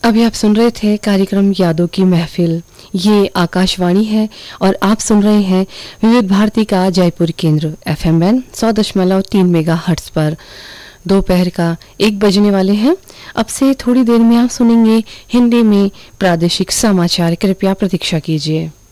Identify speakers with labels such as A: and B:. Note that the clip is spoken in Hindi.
A: अभी आप सुन रहे थे कार्यक्रम यादों की महफिल। ये आकाशवाणी है और आप सुन रहे हैं विविध भारती का जयपुर केंद्र FM बैंड 100.3 मेगाहर्ट्ज पर। दोपहर का 1 बजने वाले हैं। अब से थोड़ी देर में आप सुनेंगे हिंदी में प्रादेशिक समाचार। कृपया प्रतीक्षा कीजिए।